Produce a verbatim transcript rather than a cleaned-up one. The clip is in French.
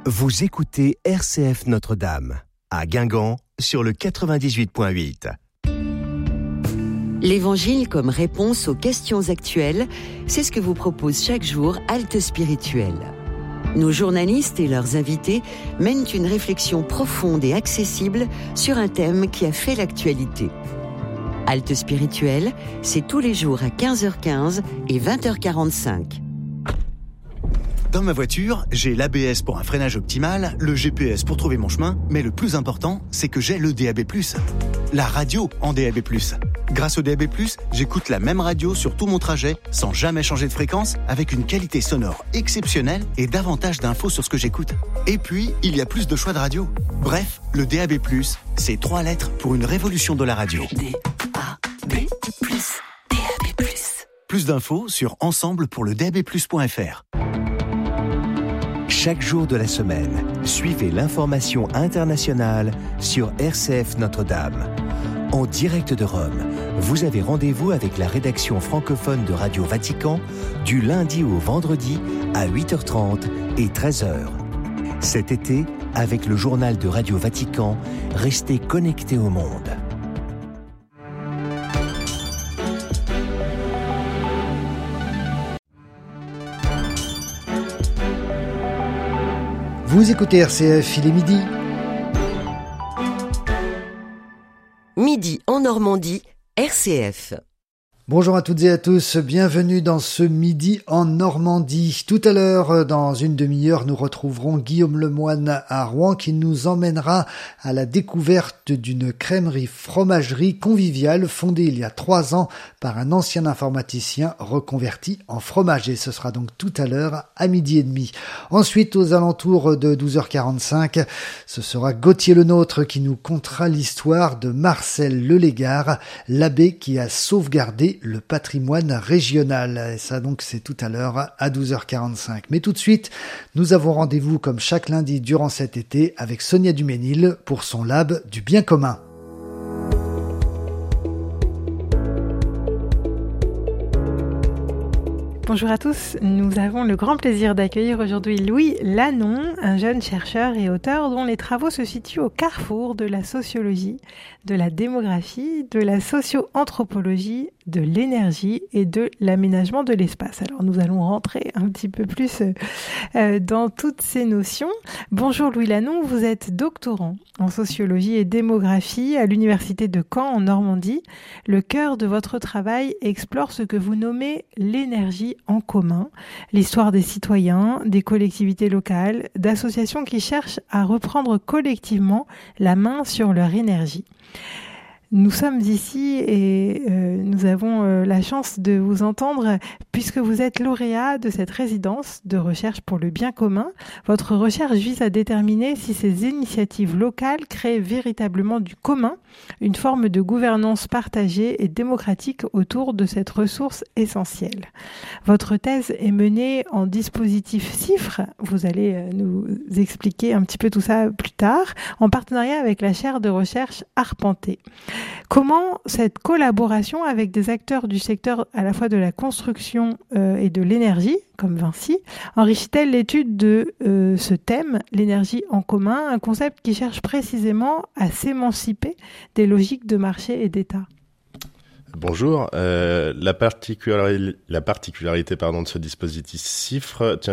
Vous écoutez R C F Notre-Dame, à Guingamp, sur le quatre-vingt-dix-huit point huit. L'Évangile comme réponse aux questions actuelles, c'est ce que vous propose chaque jour Halte Spirituelle. Nos journalistes et leurs invités mènent une réflexion profonde et accessible sur un thème qui a fait l'actualité. Halte Spirituelle, c'est tous les jours à quinze heures quinze et vingt heures quarante-cinq. Dans ma voiture, j'ai l'A B S pour un freinage optimal, le G P S pour trouver mon chemin, mais le plus important, c'est que j'ai le D A B plus. La radio en D A B plus. Grâce au D A B plus, j'écoute la même radio sur tout mon trajet, sans jamais changer de fréquence, avec une qualité sonore exceptionnelle et davantage d'infos sur ce que j'écoute. Et puis, il y a plus de choix de radio. Bref, le D A B plus, c'est trois lettres pour une révolution de la radio. D A B plus, D A B plus. Plus d'infos sur ensemble pour le D A B plus point F R. Chaque jour de la semaine, suivez l'information internationale sur R C F Notre-Dame. En direct de Rome, vous avez rendez-vous avec la rédaction francophone de Radio Vatican du lundi au vendredi à huit heures trente et treize heures. Cet été, avec le journal de Radio Vatican, restez connectés au monde. Vous écoutez R C F, il est midi. Midi en Normandie, R C F. Bonjour à toutes et à tous, bienvenue dans ce Midi en Normandie. Tout à l'heure, dans une demi-heure, nous retrouverons Guillaume Lemoine à Rouen qui nous emmènera à la découverte d'une crèmerie-fromagerie conviviale fondée il y a trois ans par un ancien informaticien reconverti en fromager. Ce sera donc tout à l'heure à midi et demi. Ensuite, aux alentours de douze heures quarante-cinq, ce sera Gauthier Lenôtre qui nous contera l'histoire de Marcel Lelégard, l'abbé qui a sauvegardé le patrimoine régional. Et ça donc c'est tout à l'heure à douze heures quarante-cinq. Mais tout de suite, nous avons rendez-vous comme chaque lundi durant cet été avec Sonia Duménil pour son lab du bien commun. Bonjour à tous, nous avons le grand plaisir d'accueillir aujourd'hui Louis Lannon, un jeune chercheur et auteur dont les travaux se situent au carrefour de la sociologie, de la démographie, de la socio-anthropologie, de l'énergie et de l'aménagement de l'espace. Alors nous allons rentrer un petit peu plus euh, dans toutes ces notions. Bonjour Louis Lannon, vous êtes doctorant en sociologie et démographie à l'université de Caen en Normandie. Le cœur de votre travail explore ce que vous nommez l'énergie en commun, l'histoire des citoyens, des collectivités locales, d'associations qui cherchent à reprendre collectivement la main sur leur énergie. Nous sommes ici et euh, nous avons euh, la chance de vous entendre puisque vous êtes lauréat de cette résidence de recherche pour le bien commun. Votre recherche vise à déterminer si ces initiatives locales créent véritablement du commun, une forme de gouvernance partagée et démocratique autour de cette ressource essentielle. Votre thèse est menée en dispositif CIFRE, vous allez euh, nous expliquer un petit peu tout ça plus tard, en partenariat avec la chaire de recherche Arpenté. Comment cette collaboration avec des acteurs du secteur à la fois de la construction euh, et de l'énergie, comme Vinci, enrichit-elle l'étude de euh, ce thème, l'énergie en commun, un concept qui cherche précisément à s'émanciper des logiques de marché et d'État ? Bonjour, euh, la particularité, la particularité pardon, de ce dispositif CIFRE tient